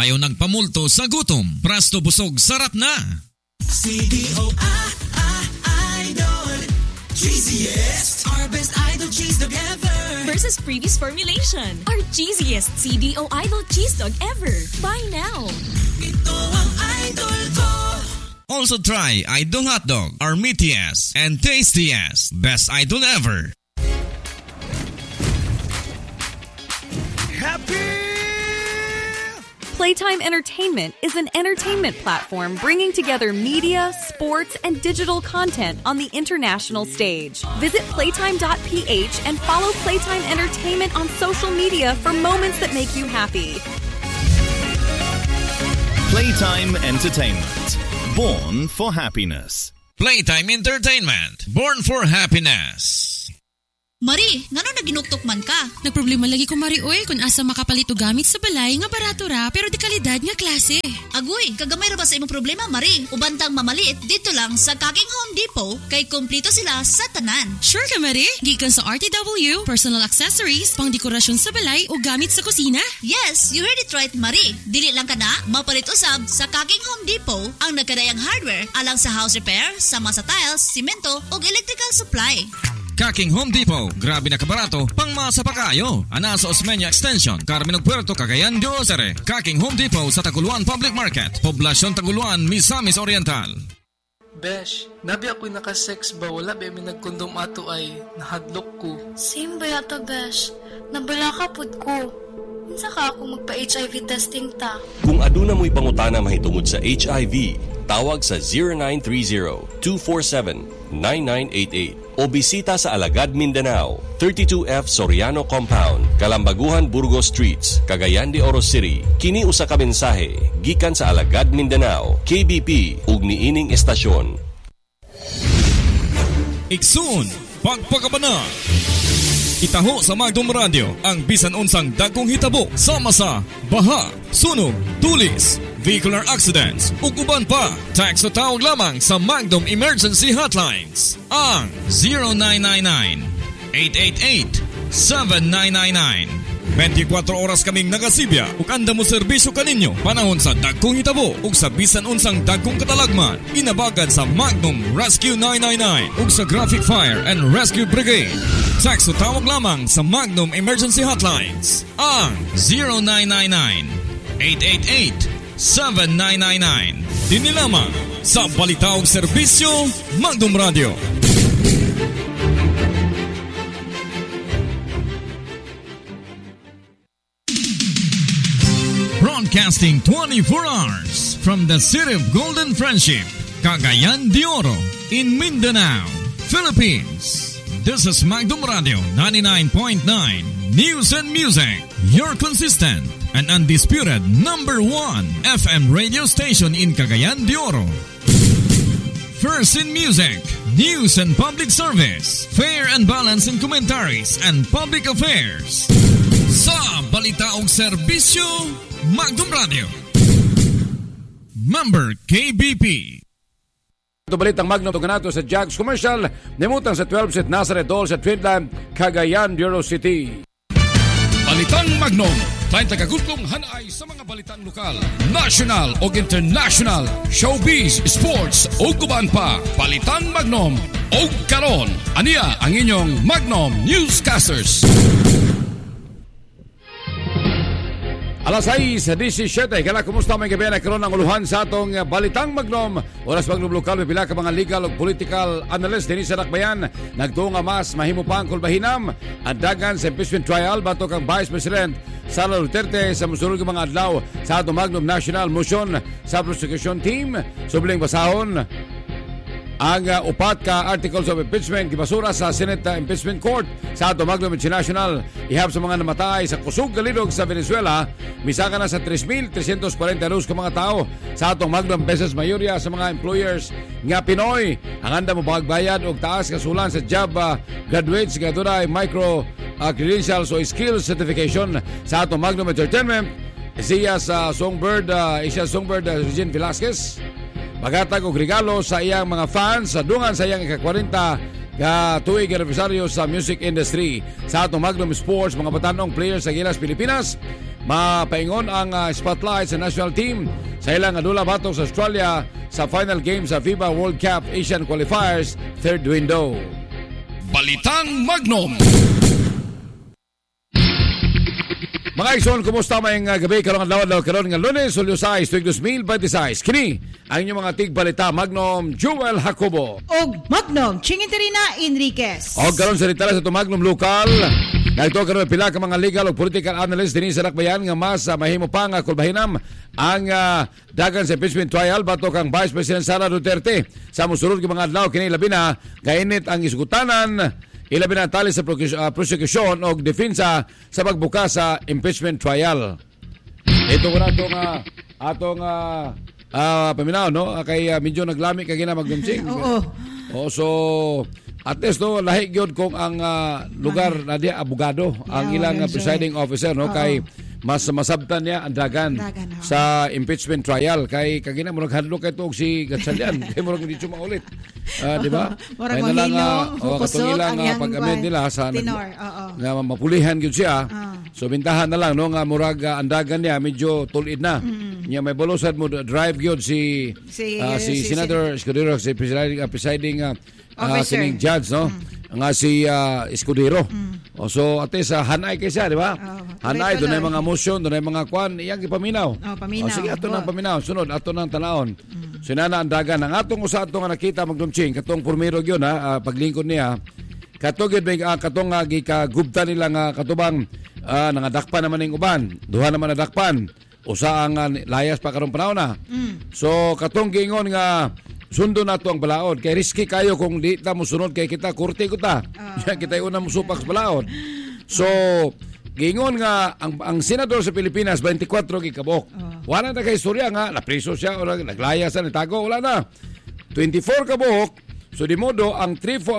Ayaw nagpamulto sa gutom. Prasto busog sarat na. CDO Idol, cheesiest, our best idol cheese dog ever. Versus previous formulation, our cheesiest CDO Idol cheese dog ever. Buy now. Ito ang idol ko. Also try Idol Hotdog, our meatiest and tastiest. Best idol ever. Playtime Entertainment is an entertainment platform bringing together media, sports, and digital content on the international stage. Visit playtime.ph and follow Playtime Entertainment on social media for moments that make you happy. Playtime Entertainment. Born for happiness. Playtime Entertainment. Born for happiness. Mari, ngano naginuktok man ka? Nagproblema lagi ko, Mari, oy, kung asa makapalit og gamit sa balay nga barato ra, pero di kalidad nga klase. Agoy, kagamay ra ba sa imong problema, Mari? Ubantang mamaliit dito lang sa Kaking Home Depot, kay kumplito sila sa tanan. Sure ka, Mari? Gikan sa RTW, personal accessories, pang dekorasyon sa balay o gamit sa kusina? Yes, you heard it right, Mari. Dili lang ka na, mapalit usab sa Kaking Home Depot ang nagkadayang hardware alang sa house repair, sama sa tiles, simento o electrical supply. Kaking Home Depot, grabe na kabarato, pang masa pa kayo. Ana sa Osmeña Extension, Carmen Puerto, Cagayan de Oro. Kaking Home Depot sa Taguluan Public Market, Poblasyon Taguluan, Misamis Oriental. Besh, nabi ako'y nakasex ba? Wala ba may nagkondom ato ay nahadlok ko. Same ba yata, Besh? Nabala ka pud ko. Minsa ka ako magpa-HIV testing ta. Kung aduna mo'y pangutana mahitungod sa HIV, tawag sa 0930-247-9988 o bisita sa Alagad, Mindanao, 32F Soriano Compound, Kalambaguhan, Burgos Streets, Cagayan de Oro City. Kini usa ka mensahe gikan sa Alagad, Mindanao, KBP ug niining estasyon. Iksun, pagpakabana. Itaho sa Magdom Radio ang bisan unsang dagkong hitabo sama sa baha, sunog, tulis, vehicular accidents ug uban pa. Text o tawag lamang sa Magdom Emergency Hotlines ang 0999-888-7999. 24 oras kaming nagasibya ug anda mo serbisyo kaninyo panahon sa dagkong hitabo ug sa bisan unsang dagkong katalagman. Inabagan sa Magnum Rescue 999 ug sa Graphic Fire and Rescue Brigade. Text o tawag lamang sa Magnum Emergency Hotlines ang 0999-888-7999. Dini lamang sa balita ug serbisyo Magnum Radio. Broadcasting 24 hours from the city of Golden Friendship, Cagayan de Oro, in Mindanao, Philippines. This is Magdom Radio 99.9 News and Music, your consistent and undisputed number 1 FM radio station in Cagayan de Oro. First in music, news and public service, fair and balanced in commentaries and public affairs. Sa balita ug serbisyo, Magdom Radio. Member KBP. Ito balitang Magnum Tuganato sa Jags Commercial, nimutang sa 12 St. Nazareth Hall sa Twinland, Cagayan de Oro City. Balitang Magnum, 30 kagutlong hanay sa mga balitang lokal, national o international, showbiz, sports o kuban pa. Balitang Magnum o karon. Aniya ang inyong Magnum Newscasters. Alas 6:17, kala kumusta may gabi na karon ang uluhan sa atong Balitang Magnum. Oras Magnum lokal, pila ka mga legal ug political analyst dinhi sa Dakbayan. Nagtuo nga mas mahimo pa ang kulbahinam ang dagan sa impeachment trial batok ang Vice President Sara Duterte sa mosunod nga mga adlaw sa atong Magnum National Motion sa prosecution team. Subling basahon ang upat ka articles of impeachment gibasura sa Senate Impeachment Court sa ato Magnum International. Ihap sa mga namatay sa kusog galidog sa Venezuela, misaka na sa 3,342 ka mga tao sa atong Magnum Beses mayorya sa mga employers nga Pinoy ang anda mo pagbayad og taas kasulan sa job graduates nga dunay micro credentials o skills certification sa atong Magnum Entertainment. Siya sa Songbird Regine Velasquez magatag og regalo sa iyang mga fans sa dungan sa iyang ika-40 ka tuig anibersaryo sa music industry. Sa atong Magnum Sports, mga batanong players sa Gilas Pilipinas mapaingon ang spotlight sa national team sa ilang adula batok sa Australia sa final game sa FIBA World Cup Asian Qualifiers third window. Balitang Magnum. Mga igsoon, kumusta may gabi karong adlaw karon nga Lunes, Hulyo 6, 2026. Kini ang inyong mga tigbalita Magnum Joel Jacobo og Magnum Chinginterina Enriquez. Og karon sa ritala sa Magnum Lokal. Nagto karon pila ka mga legal ug political analyst dinhi sa Dakbayan nga mas mahimo pa nga kulbahinam ang dagan sa impeachment trial batok kang Vice President Sara Duterte. Sa mosunod nga mga adlaw kini labi na gainit ang isgutanan ilabi na tali sa prosecution o defensa sa pagbukas sa impeachment trial. Ito ko na atong paminaw, no? Kay medyo naglami kay gina magdumsing. Oo. So, at least, no, lahi gyud kung ang lugar na diya abogado, ang ilang presiding officer, no? Kay mas masabtan niya ang dagan sa impeachment trial kay kagina mo naghadlo kay tuog si Gatchalian kay mo hindi maulit di ba kay na lang katong ilang pag-amend nila sa nga mapulihan gyud siya so bintahan na lang no nga murag ang dagan niya medyo tulid na niya may bolosad mo drive gyud si Senator Escudero si presiding kining judge no nga si Escudero. So ate sa hanay kay siya, di ba? Hanay doon ay mga motion, doon ay mga kwan, iyang ipaminaw. Sige ato nang paminaw, sunod ato nang tanawon. Sinana ang dagan ang atong usa ato nga nakita magdumching katong pormiro gyud paglingkod niya. Katong gyud katong gikagubta nila nga katubang nangadakpan naman ning uban. Duha naman nadakpan. Usa ang layas pa karong panahon na. So katong giingon nga sundo na to ang balaod. Kay risky kayo kung di ta mo sunod kay kita kurti ko ta. Kita una mo supak sa balaod. So, gingon nga ang senador sa Pilipinas 24 gikabok. Wala na kay istorya nga napriso siya o naglaya sa nitago, wala na. 24 kabok. So di modo ang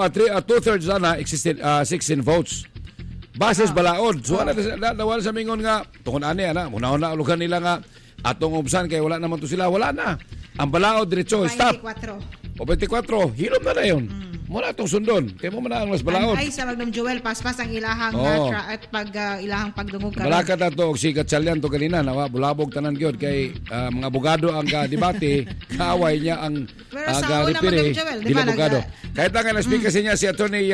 2/3 sana 16 votes. Basis balaod. So wala sa mingon nga tungod ani ana, una lugan nila nga atong ubsan kay wala naman to sila, wala na. Ang balaod diretso, stop. 24. O 24, hilom na yun. Muna itong sundon. Kaya mo muna ang mas balaod. Ay, sa Magnum Joel, paspas ang ilahang at ilahang pagdungog ka. Malakat na ito, si Gatchalian to kanina, bulabog tanan gyud kay mga abogado ang debate, kaaway niya ang repire, dili abogado. Kahit nga na-speak kasi niya si Attorney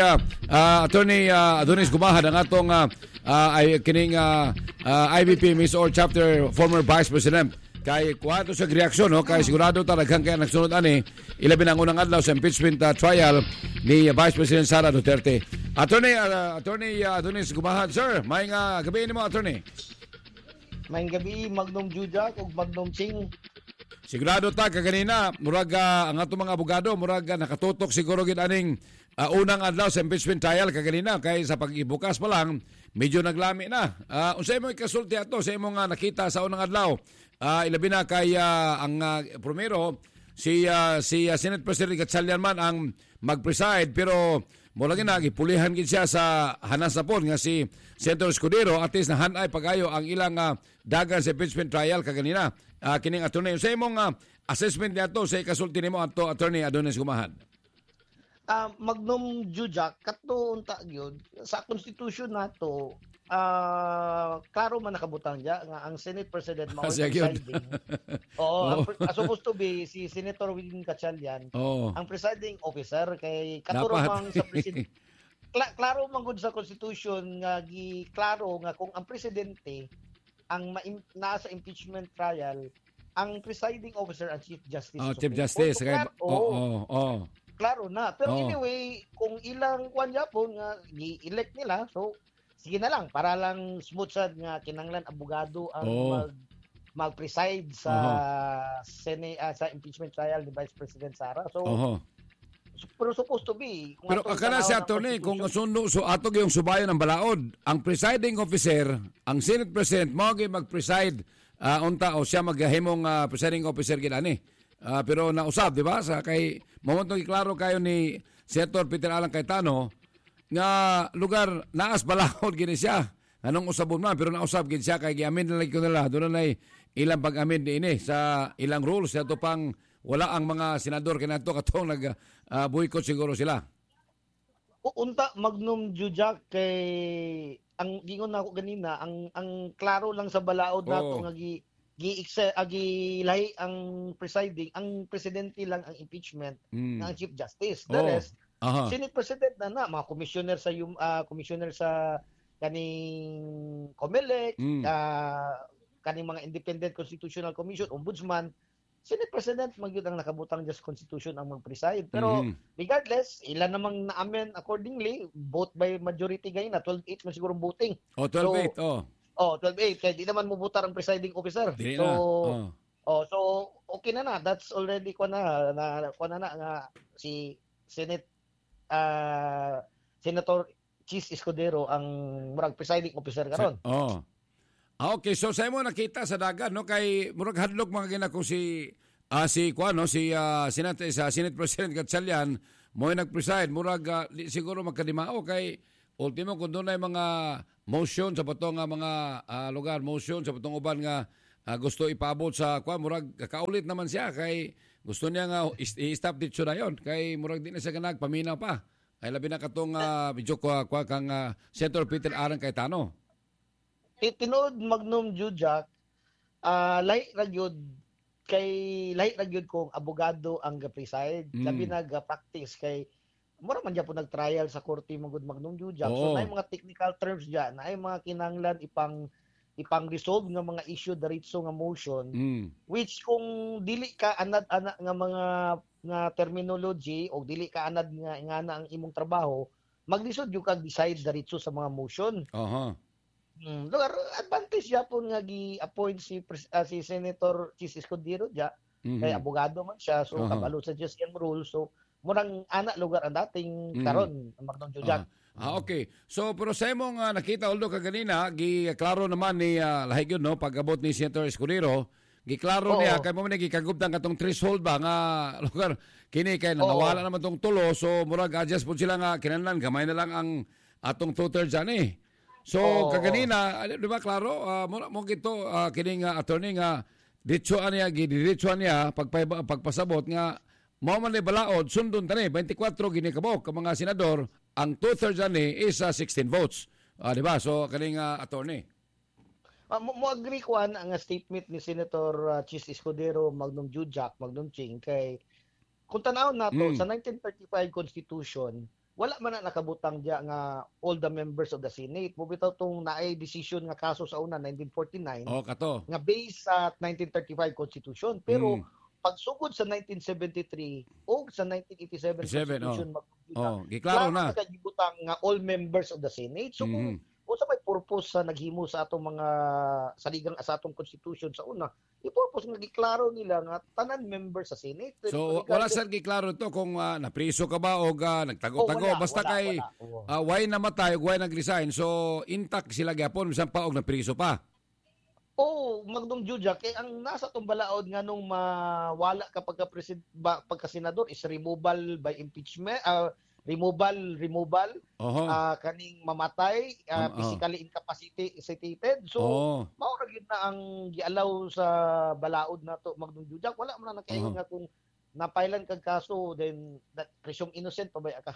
Adonis Gumahad, ang atong kining IVP, Miss All Chapter, former Vice President. Kay kuwato sa reaksyon, no? Kay sigurado talagang kaya nagsunod ani ilabi na ang unang adlaw sa impeachment trial ni Vice President Sara Duterte. Attorney Adonis Gumahad, sir. May nga gabi mo, attorney. May gabi, Magnum Jujak o Magnum Ching. Sigurado ta kaganina, murag ang ato mga abogado, murag nakatutok siguro gid aning unang adlaw sa impeachment trial kaganina kay sa pag-ibukas pa lang medyo naglami na. Unsay mo ikasulti ato sa imong nakita sa unang adlaw? Ilabi na kay ang primero si Senate President Gatchalian man ang mag-preside pero mula gipulihan gid siya sa hanas na po nga si Senator Escudero at least na hanay pagayo ang ilang dagan sa impeachment trial kaganina. Kining attorney sa imong assessment niya to sa ikasulti nimo ato Attorney Adonis Gumahad. Magnum Jujak kato unta gyud sa constitution nato klaro man nakabutang diya nga ang Senate President mao presiding. Supposed to be si Senator Willie Gatchalian ang presiding officer kay katurong sa president. Klaro man gud sa constitution nga giklaro nga kung ang presidente ang nasa impeachment trial, ang presiding officer ang Chief Justice. Chief Justice. Klaro na. Pero anyway, kung ilang kwan yapon nga gi-elect nila, so sige na lang para lang smooth sad nga kinanglan abogado ang mag-preside sa sa impeachment trial ni Vice President Sara. So pero supposed to be. Pero akala si attorney kung sundo so atog yung subayon ng balaod, ang presiding officer, ang Senate President mo mag-preside unta o siya maghimong presiding officer gid ani. Pero nausab di ba sa kay momento iklaro kayo ni Senator Peter Alan Cayetano nga lugar naas balaod gini siya. Anong usabon man pero nausab gid siya kay giamin na lagi ko nila. Doon na ilang pag-amin ini sa ilang rules sa pang wala ang mga senador kinato katong boycott siguro sila. Unta Magnum Jujak kay ang gingon nako ganina, ang klaro lang sa balaod nato nga lahi ang presiding, ang presidente lang ang impeachment ng Chief Justice. The rest, Senate President na mga commissioner sa kaning COMELEC, kaning mga Independent Constitutional Commission, Ombudsman, Senate President magyud ang nakabutang just Constitution ang mag-preside. Pero regardless, ilan namang na-amend accordingly, vote by majority gayon na 12-8 man siguro voting. 12-8, 12-8 kaya di naman mubutar ang presiding officer. So okay na. That's already na nga si Senator Chis Escudero ang murag presiding officer karon. Okay, so sa mo nakita sa dagat no kay murag hadlok mga ginako si Senate President Gatchalian mo nag-preside murag siguro magkadimao kay ultimo kun dunay mga motion sa patong mga lugar, motion sa patong uban nga gusto ipaabot sa murag kaulit naman siya kay gusto niya nga i-stop dito na yon kay murag di na siya nagpaminaw pa. Ay labi na katong medyo kang Senator Peter Arang Cayetano. Tinood Magnum Jujak, lahi ragyod kong abogado ang preside, labi nag-practice kay mura man po nag-trial sa korte magud Magnum Jujak. So naay mga technical terms diyan, naay mga kinahanglan ipang-resolve nga mga issue diretso nga motion, which kung dili ka anad-ana nga mga nga terminology o dili ka anad nga na ang imong trabaho, maglisod yung kag-decide diretso sa mga motion. Lugar advantage yapon nga gi-appoint si Senator Chis Escudero kay abogado man siya, so kabalo sa just yung rule, so murang ana lugar ang dating karon Magnum Jujak. Okay. So pero sa imong nakita although kaganina gi-klaro naman ni lahig yun no pag-abot ni Senator Escudero, gi-klaro niya kay mo man gikagubtan katong threshold ba nga lugar kini kay nawala naman tong tulo, so murag adjust po sila nga kinahanglan gamay na lang ang atong 2/3 ani. So kaganina di ba klaro mo gito kining attorney nga diretsoan niya pagpasabot nga mao man ni balaod sundon tani 24 ginikabok ka mga senador, ang 2/3 ani is 16 votes. Di ba? So kaning attorney mo agree ko ang statement ni Senator Chis Escudero Magnum Jujak Magnum Ching kay kung tanawon nato sa 1935 Constitution wala man na nakabutang diya nga all the members of the Senate. Mubitaw tong naay decision nga kaso sa una 1949 nga based sa 1935 Constitution. Pero pagsugod sa 1973 o sa 1987 Constitution giklaro na nakagibutang nga all members of the Senate. So kung sa may purpose sa naghimo sa atong mga saligang sa atong Constitution sa una, i-purpose nga giklaro nila nga tanan member sa Senate. So wala sad giklaro to kung napriso ka ba o nagtago-tago basta kay why namatay o why nag-resign, so intact sila gyapon bisan pa og napriso pa. Magnum Jujak, ang nasa tong balaod nga nung mawala ka pagka-senador is removal by impeachment, removal kaning mamatay, physically incapacitated. So mao ra gyud na ang gialaw sa balaod nato Magnum Jujak. Wala man na nakaingon nga kung napailan kag kaso then that presume innocent pa ba ka.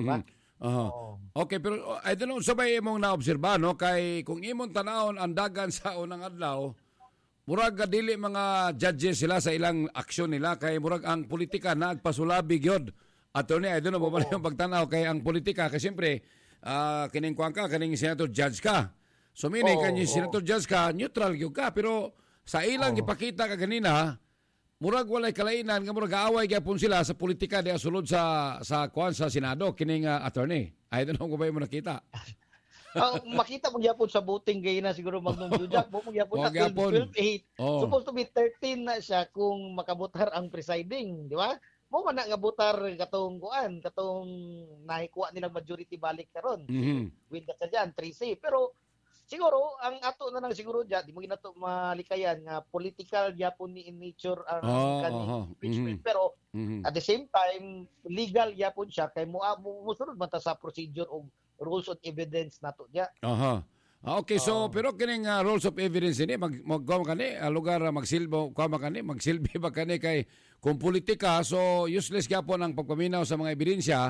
Okay, pero I don't know sabay imong naobserba no kay kung imong tanawon ang dagan sa unang adlaw murag dili mga judges sila sa ilang aksyon nila kay murag ang politika nagpasulabi gyud. Attorney, I don't know, babalik yung pagtanaw kay ang politika. Kasi siyempre, kining kuwang ka, kining senator judge ka. So meaning, kanyang senator judge ka, neutral yung ka. Pero sa ilang ipakita ka ganina, murag walay kalainan, nga murag aaway gyapon sila sa politika di asulod sa kuwan sa Senado, kining attorney. I don't know kung ba yung nakita. Makita mo gyapon sa voting gay na siguro Magnum Jujak. Mo gyapon na 12-8. Supposed to be 13 na siya kung makabutar ang presiding, di ba? Mo man nga butar katong nahikuha nilang majority balik karon. Win ka sa diyan 3C. Pero siguro ang ato na lang siguro diyan di mo ginato malikayan nga political gyapon ni in nature ang impeachment. Pero at the same time legal gyapon siya kay musunod man ta sa procedure o rules of evidence nato diya. Okay, so pero kining rules of evidence ni magkuha kani lugar magsilbi ba kani kay kung politika, so useless gyapon ang pagpaminaw sa mga ebidensya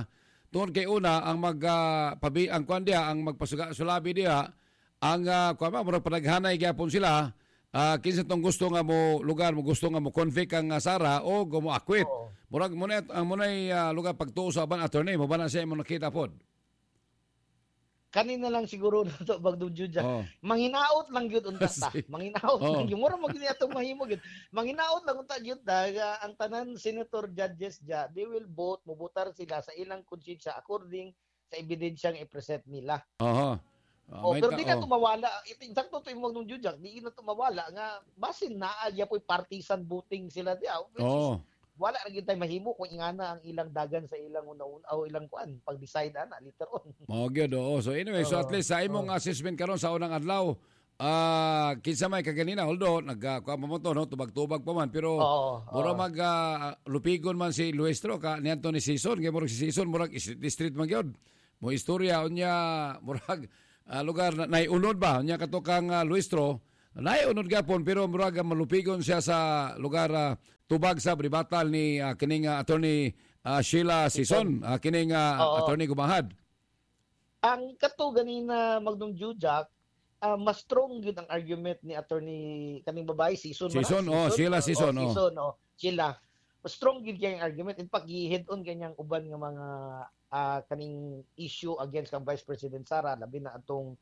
tungod kay una ang ang kuan diha ang magpasulabi diha ang kuan murag panaghanay gyapon sila kinsa tong gusto nga mo lugar mo gusto nga mo convict ang Sara o mo acquit. Murag ang munay lugar pagtuo sa ban attorney mo ba na siya mo nakita pod? Kanina lang siguro nato Bagdong Judge. Manginaot lang gyud unta ta. Manginaot lang gyud. Mura mo gini atong mahimo gyud. Manginaot lang unta gyud ang tanan senator judges they will vote, mobotar sila sa ilang konsensya according sa ebidensyang i-present nila. Pero di na tumawala. Insakto to yung Bagdong Judge. Di na tumawala nga basin naa ya po'y partisan voting sila diya. Wala na gyud tay mahimo kung ingana ang ilang dagan sa ilang una-una o ilang kuan pag-decide ana later on. Mao gyud So anyway, so at least sa imong assessment karon sa unang adlaw, kinsa may kaganina although nagkuha mo to no tubag-tubag pa man pero mura lupigon man si Luestro ka ni Anthony Sison kay murag si Sison murag district man gyud. Mo istorya unya murag lugar na naiunod ba unya katukang Luestro naiunod gapon pero murag malupigon siya sa lugar tubag sa bribatal ni kining attorney Sheila Sison, kining attorney Gumahad. Ang kato ganina Bagdong Judge, mas strong gyud ang argument ni attorney kaning babae Sison. Sheila Sison. Sheila. Mas strong gyud kay ang argument in pag-head on kanyang uban nga mga kaning issue against kang Vice President Sara labi na atong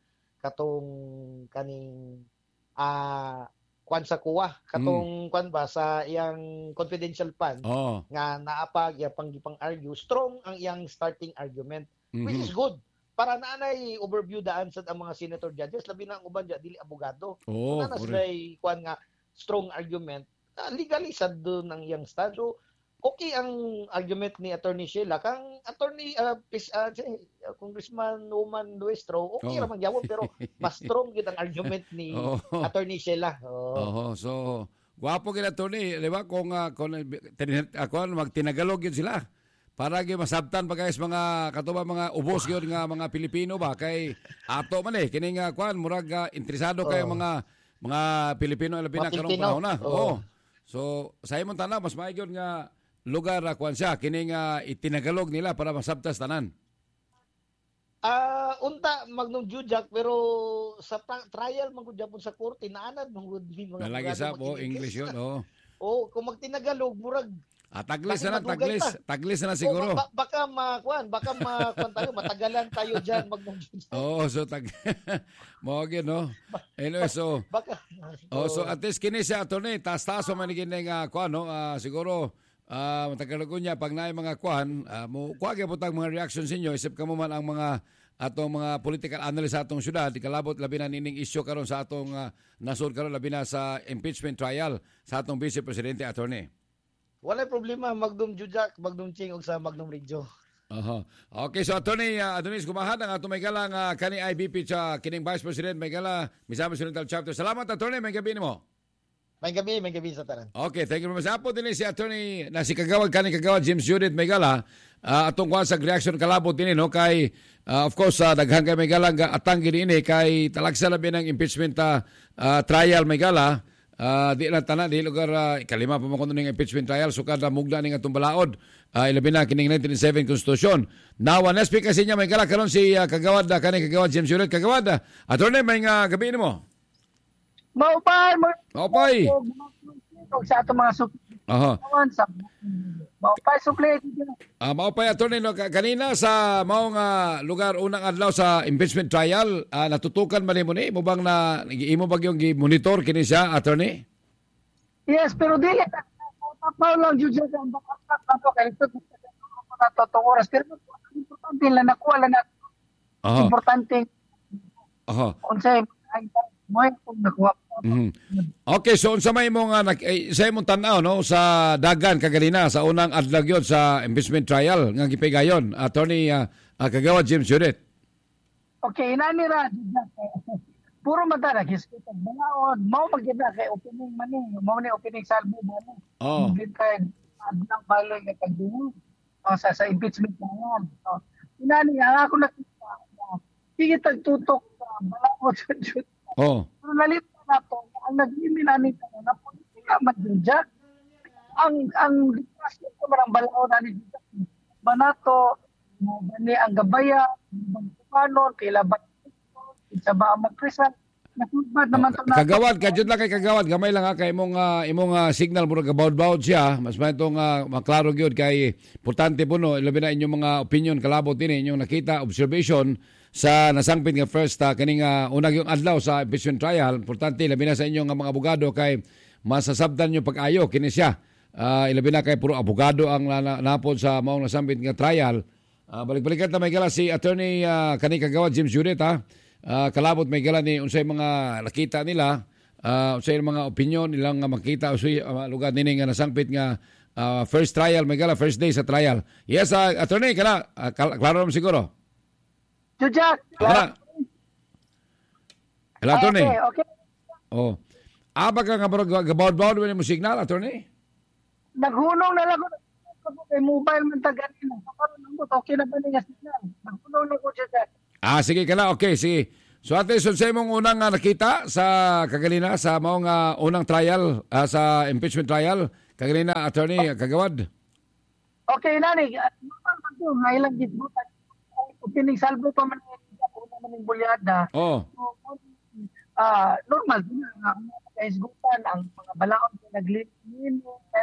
kaning kwan sa kuwa katong kwan ba sa iyang confidential fund nga naapag iya panggipang argue strong ang iyang starting argument which is good para naanay overview daan sa ang mga senator judges labi na ang uban dili abogado nanas kwan nga strong argument legally sad doon ang iyang stand so okay ang argument ni Attorney Sheila kang Attorney Congressman Woman Luestro okay ra man gyapon pero mas strong gid ang argument ni Attorney Sheila. So guwapo gid attorney di ba kung magtinagalog gid sila para gyud masabtan pa guys mga katuba mga ubos gyud nga mga Pilipino ba kay ato man kining murag interesado kay mga Pilipino labi na karong panahon na. So sa imong tanan mas maay gyud nga lugar kuan siya kining itinagalog nila para masabtas tanan. Unta Bagdong Judge pero sa trial man gud gyapon sa korte naanad man gud mga nalagi sa English yun kung magtinagalog murag taglis na siguro. Baka tayo matagalan tayo diyan Bagdong Judge. So mo gyud no. Anyway so so at least kini siya attorney taas-taas man gining kuan no siguro matagal ko niya pag naay mga kuan mo kuha gyapon mga reactions ninyo isip kamo man ang mga atong mga political analyst sa atong syudad kalabot labi na nining issue karon sa atong nasod karon labi na sa impeachment trial sa atong Vice Presidente attorney. Wala problema Bagdong Judge, Bagdong Ching ug sa Bagdong Radio. Okay, so attorney Adonis Gumahad ang atong may galang kani IBP sa kining Vice President may gala Misamis Oriental Chapter. Salamat attorney, may gabi nimo. May gabi sa tanan. Okay, thank you very much. Apo din si attorney na si kagawad James Judith Megala atong kuan sa reaction kalabot din no kay of course daghan kay Megala nga atang gid ini kay talagsa labi ng impeachment trial Megala di na tanan di lugar ikalima pa man ning impeachment trial sukad mugda ning atong balaod ilabi na kining 1997 constitution. Now let's speak kasi niya Megala karon si kagawad James Judith kagawad attorney may gabi nimo. Maupay. Sa ato mga supli. Maupay supli. Maupay attorney no kanina sa maong lugar unang adlaw sa impeachment trial natutukan man nimo ni mo bang na imo bang yung monitor kini siya attorney? Yes, pero dili pa lang jud sa bakat nato kay ito to oras pero importante lang nakuha lang na importante. Unsay mo kung nakuha. Okay, so unsa may mo nga sa imong tan-aw no sa dagan kaganina sa unang adlaw yon sa impeachment trial nga gipigayon attorney kagawad James Judith. Okay, inani ra puro matara kiskita balaod mao magida kay opening man ni mao ni opening salvo man ni kay adlaw baloy nga pagdungo sa impeachment trial. Inani ako nakita sige tagtutok balaod jud. Pero nalit na to, ang nag-iminanit na politika mag-judge. Ang request ko marang balaw na ni Manato, Gani ang gabaya, magpanon, kailan ba sa ba ang magpresal. Nasubad naman ito na. Kagawad, kadyon lang kay kagawad. Gamay lang kay imong signal mo nagabawd-bawd siya. Mas may itong maklaro gyud kay importante po no. Ilabi na inyong mga opinion, kalabot din inyong nakita, observation sa nasangpit nga first kaning unang yung adlaw sa impeachment trial. Importante, ilabi na sa inyong mga abogado kay masasabdan nyo pag-ayo. Kini siya. Ilabi na kay puro abogado ang napod sa maong nasangpit nga trial. Balik-balikan na may gala si attorney kaning kagawad James Judith kalabot may gala ni unsay mga nakita nila unsay mga opinion ilang makita unsay lugar nini nga nasangpit nga first trial may gala first day sa trial. Yes, attorney kana klaro naman siguro. Judge. Hello, attorney. Okay. Oh. Aba ka nga gabawd-bawd mo signal, attorney? Naghunong na lang ko kay mobile man taganina. Okay na ba niya signal? Naghunong na ko Judge. Sige ka na. Okay, sige. So ate, sa mong unang nakita sa kagalina, sa maong unang trial, sa impeachment trial, kagalina, attorney, kagawad? Okay, nani. Ngailang gitbutan. Pining salvo pa man yung bulyada. Oh. Normal. Kaisgutan, ang mga balaod na naglinin,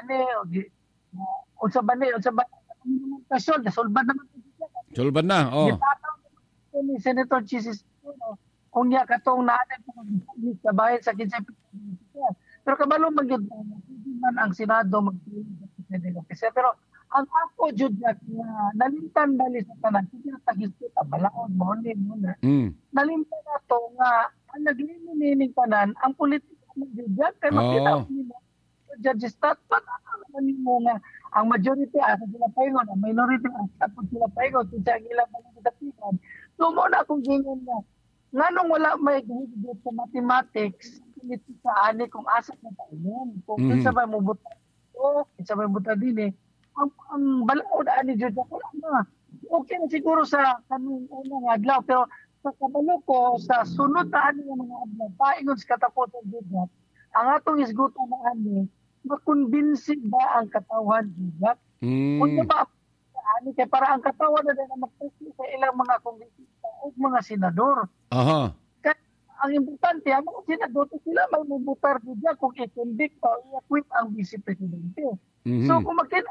unsa ba nasolban naman. Solban na, oh. Ni Senator Jesus kung niya katong natin sa bahay sa kinsay pero kabalo magyud man ang Senado mag-presiding officer pero ang ako jud na nalimtan dali sa tanan sige tagistot balaod mo ni muna nalimtan nato nga ang naglilining tanan ang politika ng jud kay makita nimo judge stat man mo nga ang majority asa sila paingon ang minority asa sila paingon sa ilang pagdatigan. So, muna akong gingon na, nganong wala may gahigit sa mathematics, pinito sa ani kung asa na tayo. Kung kinsa may mubuta ito, kinsa may mubuta din ang balaod ani Diyos, wala na. Okay na siguro sa kanong unang adlaw, pero sa kabalo ko, sa sunod na ani ng mga adlaw, paingon sa katapusan Diyos, ang atong isgutan na ani, makonbinsig ba ang katawan Diyos? Kung ba ani kay para ang katawan na din magpasya sa ilang mga kongresista o mga senador. Aha. Kaya ang importante, ang mga senador sila may mubutar diya kung i-convict o i-acquit ang vice presidente. So kung makita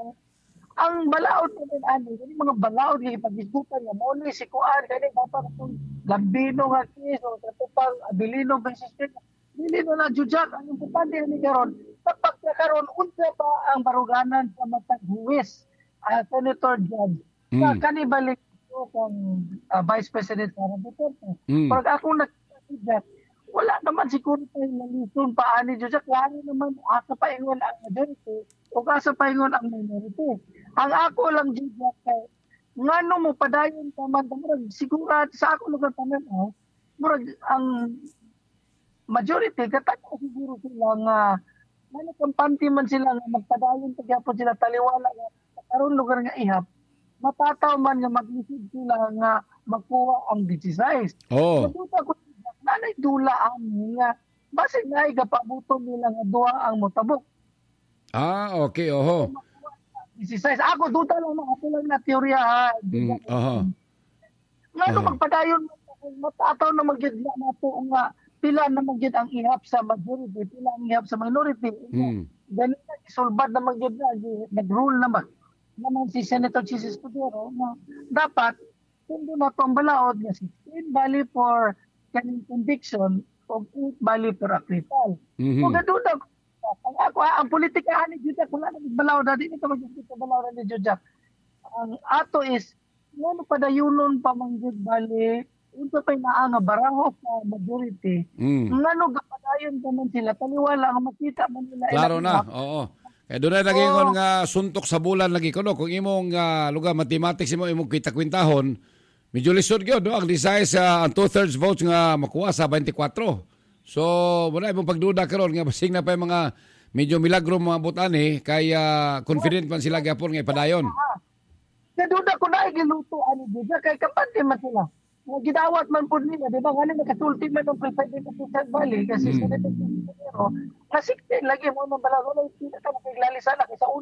ang balaod na din ani, yung mga balaod nga ipag-isgutan nga mo ni si Kuan kani dapat kung Lambino nga case o katupang Abilino versus dili na judge ang importante ni karon dapat karon unsa pa ang baruganan sa matag huwes. Senator Judge, kanibalik ko kung Vice President Sara Duterte. Pag ako nakikita, wala naman siguro tayo nalison paani Diyos. Klaro naman, asa paingon ang majority o asa paingon ang minority. Ang ako lang Diyos, kay ngano mo padayon naman, siguro sa ako lugar tanan, ang majority, katanya siguro sila nga, kampante man sila nga magpadayon, pagyapon sila taliwala nga, karon lugar nga ihap matataw man nga maglisod sila nga makuha ang 16. Oh. Nabuta ko nanay dulaan nga base nga igapabuton nila nga duha ang motabok. Okay, oho. 16 ako duda lang ako lang na teorya ha. Ngano magpadayon matataw na magyud nato nga pila na magyud ang ihap sa majority, pila ang ihap sa minority. Ganun na isulbad na magyud na nag-rule naman si Senator Jesus Cordero na dapat kundo na itong balaod nga 16 bali for conviction o 8 bali for acquittal. Kung gano'n ang politika ni Judge, wala na balaod na din ito mag-isip balaod ni Judge. Ang ato is, ano padayunon pa mangyud bali, ito pa'y naanga baraho sa majority. Ngano gapadayon pa man sila, taliwala ang makita man nila. Klaro na, oo. Doon na naging nga suntok sa bulan lagi ko, no? Kung imong lugar, mathematics imong kwinta-kwintahon, medyo lisod yun, no? Ang desire sa 2/3 votes nga makuha sa 24. So, wala imong pagduda karon nga basing na pa yung mga medyo milagro mga butani, kaya confident man sila gapon nga ipadayon. Naduda ko na giluto ani diya kay kapante man sila. Gidawat man pud nila, di ba? Ngani nakasulti man ng president official bali kasi Senator Cordero. Kasi lagi mo nang balago na sila ka makiglali sana kaysa una.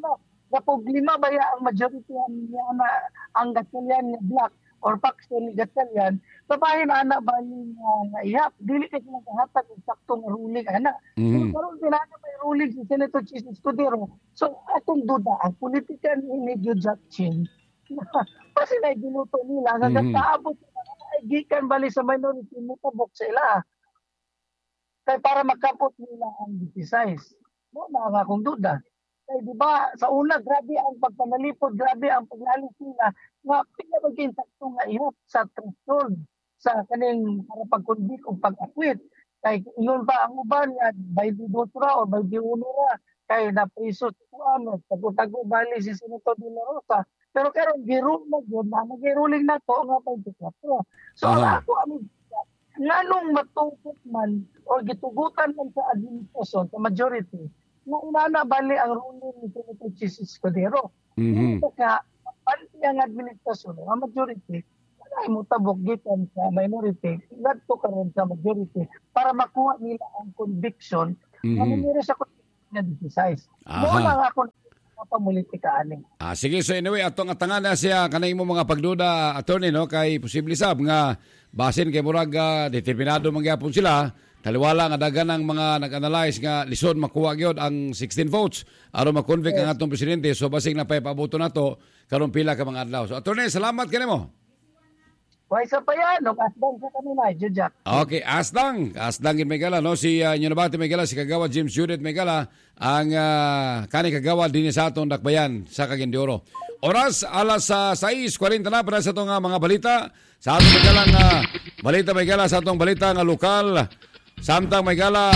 Kapag lima ba ang majority niya na ang Gatchalian niya black or faction ni Gatchalian, papahin ana ba yung naihap? Dili ka silang kahatag ng saktong ruling, ana. Pero tinana may ruling si Senator Chis Escudero. So, atong duda, ang politika ni Medyo Jackchin, kasi na ginuto nila, hanggang kaabot na gikan bali sa minority, mutabok sila. Kaya para makapot nila ang 16. No, na akong duda. Kaya diba, sa una, grabe ang pagpanalipod, grabe ang paglalis nila, nga pinabagin saktong nga ihap sa threshold, sa kaning para pag-convict o pag-acquit. Kaya yun pa ang uban nga, by the dotra o by the unura, kaya na-preso sa tago-tago bali si Senator De La Rosa. Pero karon giruling na yun, na nag-ruling na to, nga 24. So, ako nganong matupok man o gitugutan man sa administrasyon, sa majority, na inana bali ang ruling ni Senator Chis Escudero. Kaya, panti ang administrasyon, ang majority, ay mutabok gikan sa minority, ngadto karon sa majority, para makuha nila ang conviction na nangyari sa conviction na 16. Mo lang ako pamulitika aning. Sige, so anyway, atong atangan na siya kanay mo mga pagduda, attorney, no, kay posible sab nga basin kay murag determinado mangyapon sila. Taliwala nga dagan ng mga nag-analyze nga lisod makuha gyud ang 16 votes aron ma-convict ang atong presidente. So basig na pay paboto nato karon pila ka mga adlaw. So attorney, salamat kanimo. Why sa pa yan? Asdang sa kanina, Jujak. Okay, Asdang gid Megala, no? Si Nabati Megala, si Kagawad James Judith Megala, ang kani Kagawad din sa atong dakbayan sa Cagayan de Oro. Oras, alas 6:40 na para sa itong mga balita. Sa atong Megalang balita Megala, sa atong balita nga lokal. Samtang Megala,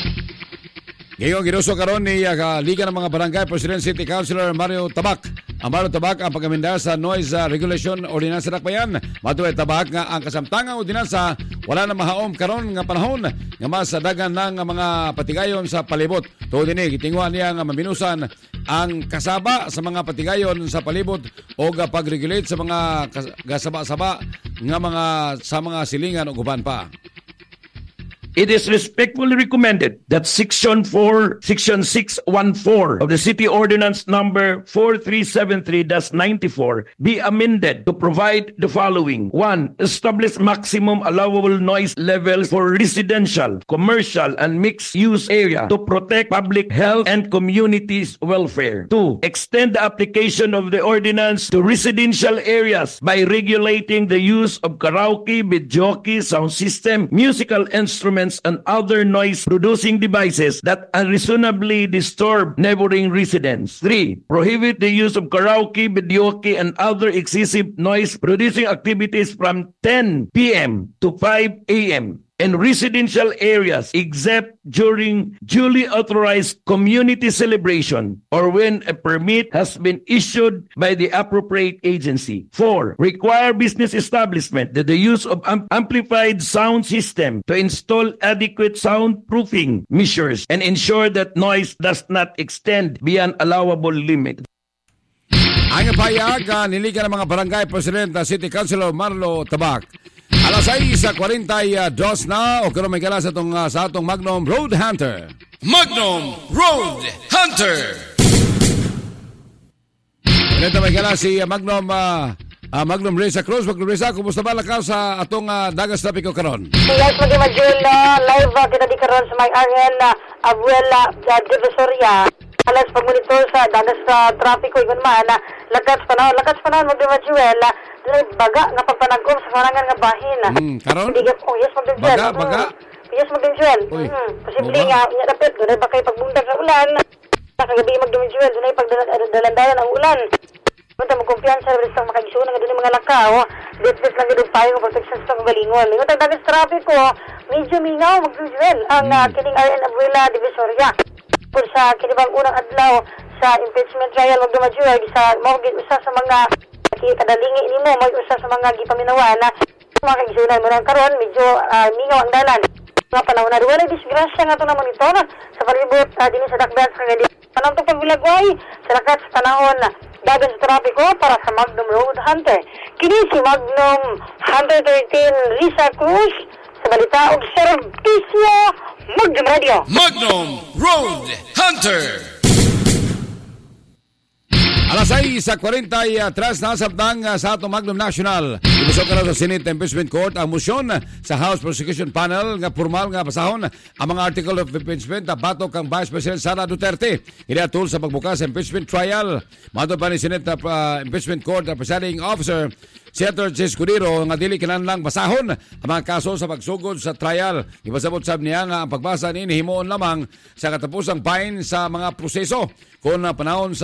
ngayong ginuso karon ni Liga ng mga Barangay President City Councilor Mario Tabak. Ang Mario Tabak ang pag-amenda sa Noise Regulation Ordinance sa Dakbayan. Matuwid Tabak nga ang kasamtangang ordinansa wala na mahaom karon nga panahon nga mas dagan ng mga patigayon sa palibot. Tuod ini gitingwa niya nga maminusan ang kasaba sa mga patigayon sa palibot o pag-regulate sa mga gasaba-saba nga sa mga silingan o guban pa. It is respectfully recommended that Section 614 of the City Ordinance Number 4373-94 be amended to provide the following. 1. Establish maximum allowable noise levels for residential, commercial, and mixed-use area to protect public health and communities' welfare. 2. Extend the application of the ordinance to residential areas by regulating the use of karaoke, videoke, sound system, musical instruments, and other noise-producing devices that unreasonably disturb neighboring residents. 3. Prohibit the use of karaoke, videoke, and other excessive noise-producing activities from 10 p.m. to 5 a.m. in residential areas except during duly authorized community celebration or when a permit has been issued by the appropriate agency. 4. Require business establishment that the use of amplified sound system to install adequate soundproofing measures and ensure that noise does not extend beyond allowable limit. Ang payag niligan ng mga barangay president City Councilor Marlo Tabak. Alas 6:42 na o karon may kala sa atong Magnum Road Hunter. Magnum Road Hunter. Ito may kala si Magnum Reza Cruz. Magnum Reza, kumusta ba lakaw sa atong dagas trapiko karon? Yes, mag-imagine live kita di karon sa may Ariel Abuela Divisoria. Alas pag-monitor sa dagas sa trapiko ingon man lakas panahon mag-imagine baga nga pagpanagom sa farangan nga bahin. Karon? Yes, mag-imagine. Baga? Yes, mag-imagine. Posible nga, niya dapat, doon ay ba kayo pagbundag sa ulan. Kagabi mag-imagine, doon ay pagdalandalan ang ulan. Punta mo kumpiyansa, sa makagisunan nga doon yung mga lakaw. Bit-bit lang doon payo, protection sa galingon. Ingon ang dagas trapiko, medyo mingaw mag-imagine ang kining RN Abuela Divisoria. Kung sa kinibang unang adlaw sa impeachment trial mag-imagine, sa usa sa mga kadalingi nimo mo usa sa mga gipaminawa na mga kagisunan mo nang karon medyo mingaw ang dalan nga panahon na wala disgrasya nga to na monitor sa palibot dinhi sa dakbayan sa Cagayan. Kanang to pagbulagway sa lakat sa panahon dagan sa trapiko para sa Magnum Road Hunter. Kini si Magnum Hunter 13 Risa Cruz sa balita og serbisyo Magnum Radio. Magnum Road Hunter. Alas 6:40 atras na sabtang sa atong Magnum National. Ibusog ka na sa Senate Impeachment Court ang motion sa House Prosecution Panel nga formal nga basahon ang mga article of impeachment na batok kang Vice President Sara Duterte. Iniatul sa pagbukas sa impeachment trial. Matod pa ni Senate Impeachment Court presiding officer Senator Chis Cudero nga dili kinahanglang basahon ang mga kaso sa pagsugod sa trial. Ipasabot sab niya nga ang pagbasa ni himuon lamang sa katapusang pain sa mga proseso kung panahon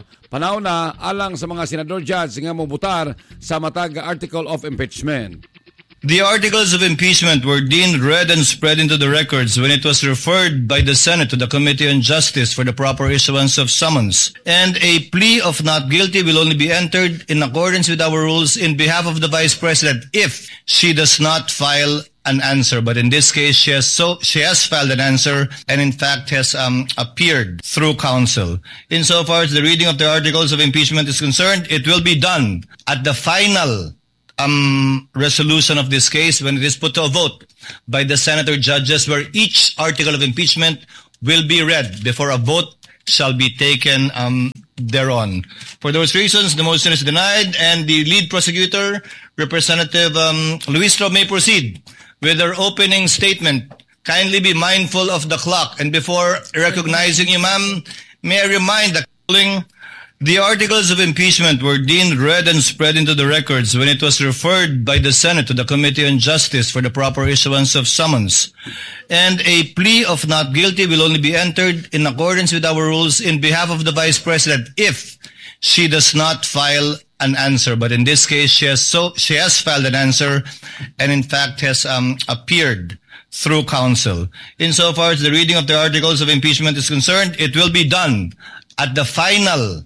na alang sa mga senador judge nga mobutar sa matag article of impeachment. The articles of impeachment were deemed read and spread into the records when it was referred by the Senate to the Committee on Justice for the proper issuance of summons. And a plea of not guilty will only be entered in accordance with our rules in behalf of the Vice President if she does not file an answer. But in this case, she has filed an answer and in fact has appeared through counsel. Insofar as the reading of the articles of impeachment is concerned, it will be done at the final resolution of this case when it is put to a vote by the senator judges, where each article of impeachment will be read before a vote shall be taken thereon. For those reasons, the motion is denied, and the lead prosecutor, Representative Luis Rob, may proceed with her opening statement. Kindly be mindful of the clock, and before recognizing you, ma'am, may I remind the following. The articles of impeachment were deemed read and spread into the records when it was referred by the Senate to the Committee on Justice for the proper issuance of summons. And a plea of not guilty will only be entered in accordance with our rules in behalf of the Vice President if she does not file an answer. But in this case, she has filed an answer and in fact has appeared through counsel. Insofar as the reading of the articles of impeachment is concerned, it will be done at the final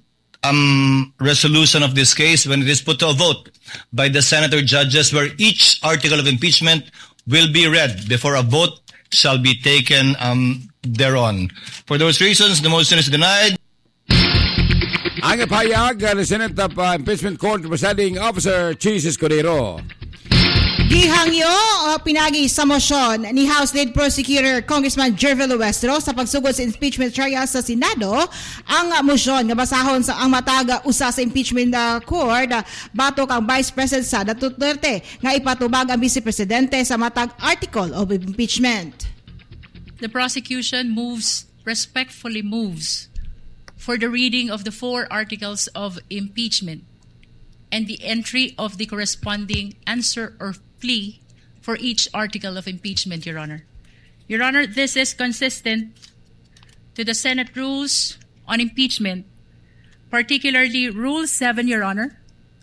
resolution of this case when it is put to a vote by the senator judges, where each article of impeachment will be read before a vote shall be taken thereon. For those reasons, the motion is denied. Ang pahayag ng Senate Impeachment Court presiding officer Chis Cudero. Gihangyo pinagi sa mosyon ni House Lead Prosecutor Congressman Jervil Luestro sa pagsugod sa impeachment trial sa Senado. Ang mosyon nga basahon sa ang mataga usa sa impeachment court batok ang Vice President Sara Duterte nga ipatubag ang Vice Presidente sa matag article of impeachment. The prosecution respectfully moves for the reading of the 4 articles of impeachment and the entry of the corresponding answer or plea for each article of impeachment, Your Honor. Your Honor, this is consistent to the Senate rules on impeachment, particularly Rule 7, Your Honor,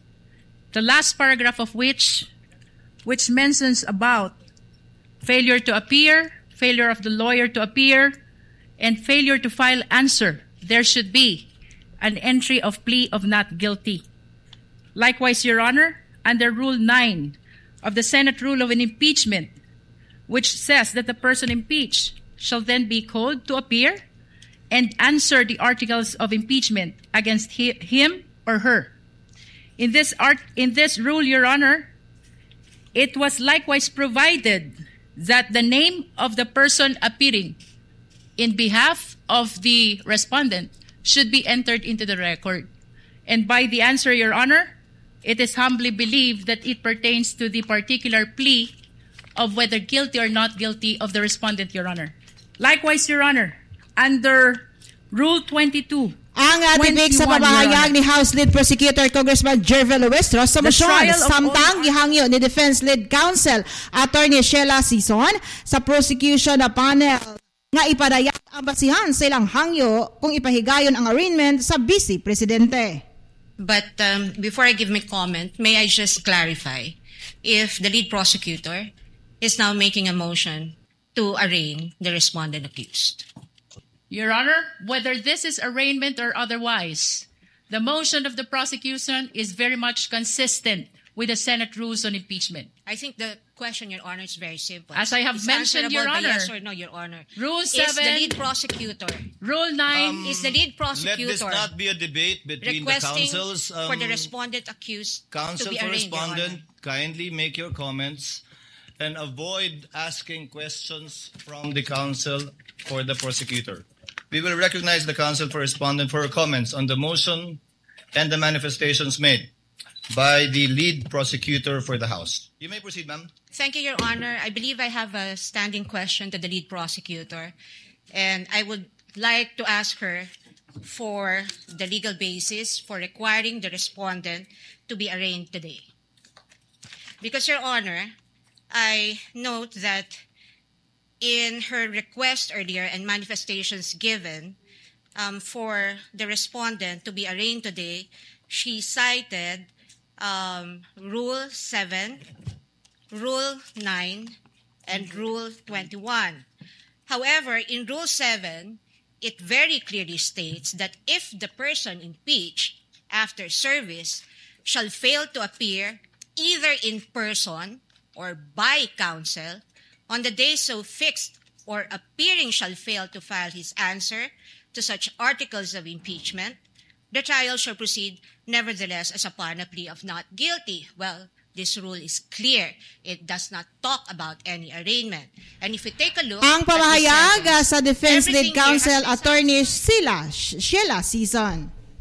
the last paragraph of which mentions about failure to appear, failure of the lawyer to appear, and failure to file answer. There should be an entry of plea of not guilty. Likewise, Your Honor, under Rule 9 of the Senate Rule of an Impeachment, which says that the person impeached shall then be called to appear and answer the articles of impeachment against him or her. In this rule, Your Honor, it was likewise provided that the name of the person appearing in behalf of the respondent should be entered into the record. And by the answer, Your Honor, it is humbly believed that it pertains to the particular plea of whether guilty or not guilty of the respondent, Your Honor. Likewise, Your Honor, under Rule 22, ang tibig sa pabahayag ni House Lead Prosecutor Congressman Jervil Luestro sa mosyon samtang gihangyo ni Defense Lead Counsel Attorney Sheila Sison sa prosecution na panel nga ipadayag ang basihan sa ilang hangyo kung ipahigayon ang arraignment sa Vice Presidente. But before I give my comment, may I just clarify if the lead prosecutor is now making a motion to arraign the respondent accused. Your Honor, whether this is arraignment or otherwise, the motion of the prosecution is very much consistent with the Senate rules on impeachment. I think the question, Your Honor, is very simple. As I have mentioned, Your Honor. Yes or no, Your Honor. Rule 7. Is the lead prosecutor. Rule 9. Is the lead prosecutor. Let this not be a debate between the counsels. For the respondent accused counsel to be for arraigned, respondent, kindly make your comments and avoid asking questions from the counsel for the prosecutor. We will recognize the counsel for respondent for her comments on the motion and the manifestations made by the lead prosecutor for the House. You may proceed, ma'am. Thank you, Your Honor. I believe I have a standing question to the lead prosecutor, and I would like to ask her for the legal basis for requiring the respondent to be arraigned today. Because, Your Honor, I note that in her request earlier and manifestations given for the respondent to be arraigned today, she cited Rule 7, Rule 9, and Rule 21. However, in Rule 7, it very clearly states that if the person impeached after service shall fail to appear either in person or by counsel on the day so fixed, or appearing shall fail to file his answer to such articles of impeachment, the trial shall proceed nevertheless as upon a plea of not guilty. Well, this rule is clear. It does not talk about any arraignment. And if you take a look ang pamahayag sa Defense Lead Counsel Attorney Sheila Season.